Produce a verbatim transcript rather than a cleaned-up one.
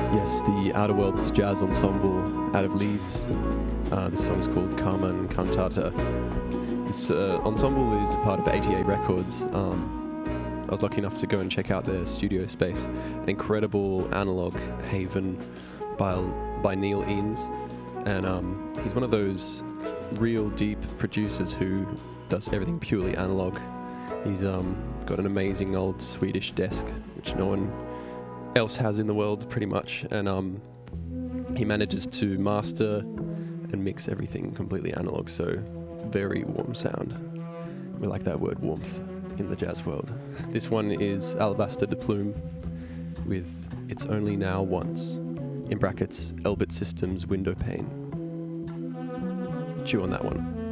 Yes, the Outer Worlds Jazz Ensemble out of Leeds. Uh, this song's called Carmen Cantata. This uh, ensemble is part of eighty-eight Records. Um, I was lucky enough to go and check out their studio space. An incredible analog haven by, by Neil Eanes. And um, he's one of those real deep producers who does everything purely analog. He's um, got an amazing old Swedish desk, which no one else has in the world pretty much, and um, he manages to master and mix everything completely analog, so very warm sound. We like that word warmth in the jazz world. This one is Alabaster de Plume with It's Only Now Once, in brackets, Elbit Systems Window Pane. Chew on that one.